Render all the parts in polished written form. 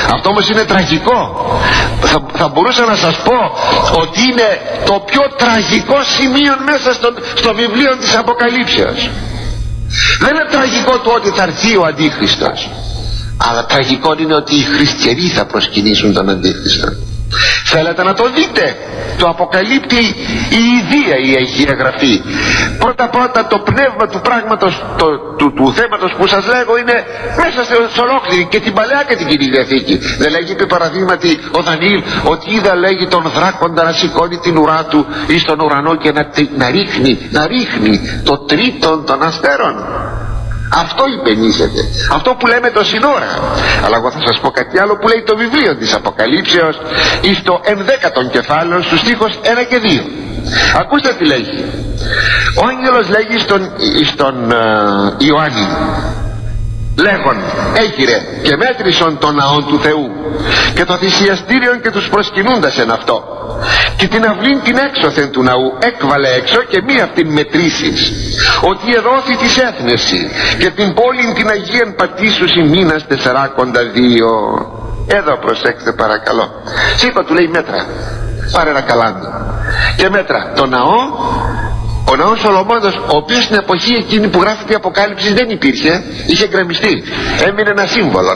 Αυτό όμως είναι τραγικό. Θα μπορούσα να σας πω ότι είναι το πιο τραγικό σημείο μέσα στο βιβλίο της Αποκαλύψεως. Δεν είναι τραγικό το ότι θα έρθει ο Αντίχριστος, αλλά τραγικό είναι ότι οι χριστιανοί θα προσκυνήσουν τον Αντίχριστο. Θέλετε να το δείτε? Το αποκαλύπτει η Ιδία η Αγία Γραφή. Πρώτα το πνεύμα του πράγματος, του θέματος που σας λέγω, είναι μέσα σε ολόκληρη και την Παλαιά και την Καινή Διαθήκη. Δεν λέγει επί παραδείγματι ο Δανιήλ ότι είδα, λέγει, τον δράκοντα να σηκώνει την ουρά του εις τον ουρανό και να ρίχνει το τρίτον των αστέρων. Αυτό υπενήσεται, αυτό που λέμε το σύνορα. Αλλά εγώ θα σας πω κάτι άλλο που λέει το βιβλίο της Αποκαλύψεως εις το 11ο κεφάλαιο στους στίχους 1 και 2. Ακούστε τι λέγει. Ο άγγελος λέγει στον Ιωάννη λέγον, έγειρε και μέτρησον τον ναόν του Θεού και το θυσιαστήριον και τους προσκυνούντας εν αυτό, και την αυλήν την έξωθεν του ναού έκβαλε έξω και μη αυτήν μετρήσεις, ότι εδόθη της έθνεση και την πόλην την Αγίαν πατήσουσι μήνας 42. Εδώ προσέξτε παρακαλώ. Σήκω, του λέει, μέτρα, πάρε ένα καλάμι και μέτρα το ναό. Ο ναός Σολομώντος, ο οποίος στην εποχή εκείνη που γράφεται η Αποκάλυψη δεν υπήρχε, είχε γκρεμιστεί, έμεινε ένα σύμβολο.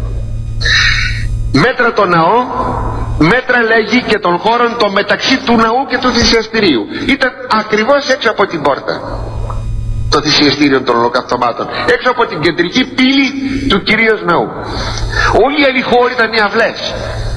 Μέτρα το ναό, μέτρα λέγει και των χώρων το μεταξύ του ναού και του θυσιαστηρίου. Ήταν ακριβώς έξω από την πόρτα το θυσιαστήριο των ολοκαυτωμάτων, έξω από την κεντρική πύλη του κυρίως ναού. Όλοι οι άλλοι χώροι ήταν οι αυλές.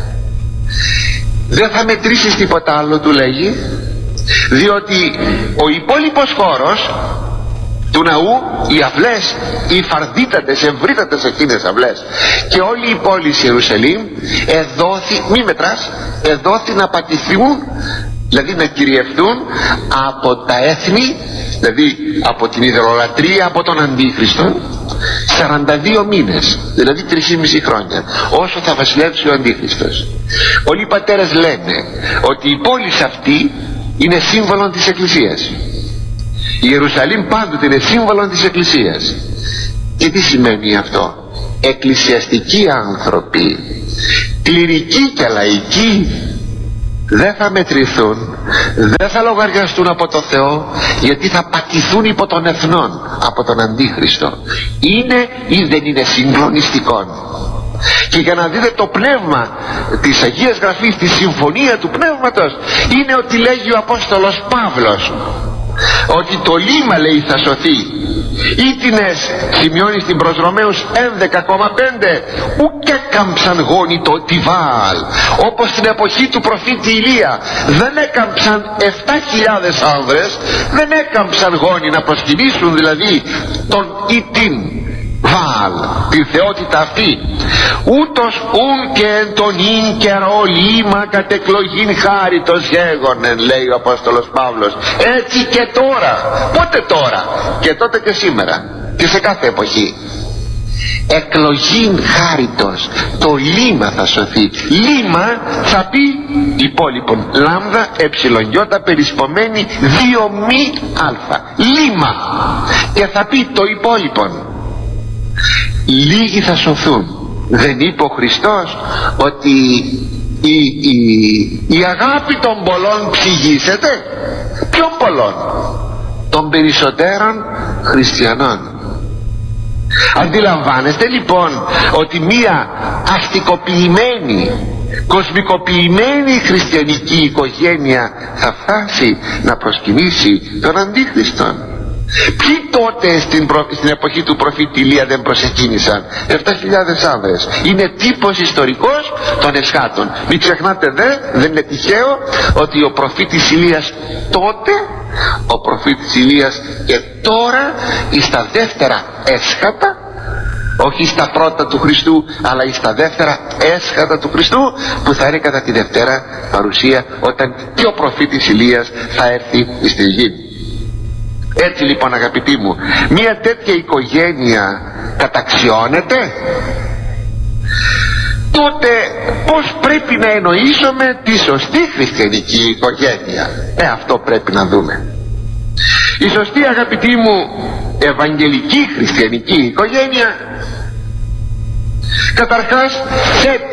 Δεν θα μετρήσεις τίποτα άλλο, του λέγει, διότι ο υπόλοιπος χώρος του ναού, οι αυλές, οι φαρδίτατες, ευρύτατες εκείνες αυλές και όλη η πόλη Ιερουσαλήμ εδόθη, μη μετράς, εδόθη να πατηθούν, δηλαδή να κυριευτούν από τα έθνη, δηλαδή από την ιδωλολατρία, από τον Αντίχριστο, 42 μήνες, δηλαδή 3,5 χρόνια, όσο θα βασιλεύσει ο Αντίχριστος. Όλοι οι πατέρες λένε ότι η πόλη αυτή είναι σύμβολο της Εκκλησίας. Η Ιερουσαλήμ πάντοτε είναι σύμβολο της Εκκλησίας. Και τι σημαίνει αυτό? Εκκλησιαστικοί άνθρωποι, κληρικοί και λαϊκοί, δεν θα μετρηθούν, δεν θα λογαριαστούν από το Θεό, γιατί θα πατηθούν υπό των εθνών, από τον Αντίχριστο. Είναι ή δεν είναι συγκλονιστικό? Και για να δείτε το πνεύμα της Αγίας Γραφής, τη συμφωνία του πνεύματος, είναι ότι λέγει ο Απόστολος Παύλος ότι το λίμα, λέει, θα σωθεί. Ήτινες, σημειώνει στην προς Ρωμαίους 11,5, ουκ έκαμψαν γόνοι το Τιβάλ, όπως στην εποχή του προφήτη Ηλία δεν έκαμψαν 7.000 άνδρες, δεν έκαμψαν γόνοι να προσκυνήσουν δηλαδή τον Ιτίν Βάλ, την θεότητα αυτή. Ούτως ουν και εν τον ίν καιρό λίμα κατεκλογήν χάριτος γέγονεν, λέει ο Απόστολος Παύλος. Έτσι και τώρα. Πότε τώρα? Και τότε και σήμερα και σε κάθε εποχή. Εκλογήν χάριτος, το λίμα θα σωθεί. Λίμα θα πει υπόλοιπον λάμδα εψιλονιώτα περισπομένη 2 μη αλφα. Λίμα. Και θα πει το υπόλοιπον. Λίγοι θα σωθούν. Δεν είπε ο Χριστός ότι η αγάπη των πολλών ψυγίσεται? Ποιον πολλών? Των περισσότερων χριστιανών. Αντιλαμβάνεστε λοιπόν ότι μία αστικοποιημένη, κοσμικοποιημένη χριστιανική οικογένεια θα φτάσει να προσκυνήσει τον Αντίχριστον? Ποιοι τότε στην εποχή του προφήτη Ηλία δεν προσκύνησαν? 7.000 άνδρες. Είναι τύπος ιστορικός των εσχάτων. Μην ξεχνάτε δεν είναι τυχαίο ότι ο προφήτης Ηλίας τότε, ο προφήτης Ηλίας και τώρα, εις τα δεύτερα έσχατα, όχι στα πρώτα του Χριστού, αλλά εις τα δεύτερα έσχατα του Χριστού, που θα είναι κατά τη Δευτέρα παρουσία, όταν και ο προφήτης Ηλίας θα έρθει στη γη. Έτσι λοιπόν, αγαπητοί μου, μια τέτοια οικογένεια καταξιώνεται, τότε πως πρέπει να εννοήσουμε τη σωστή χριστιανική οικογένεια? Αυτό πρέπει να δούμε. Η σωστή, αγαπητοί μου, ευαγγελική χριστιανική οικογένεια, καταρχάς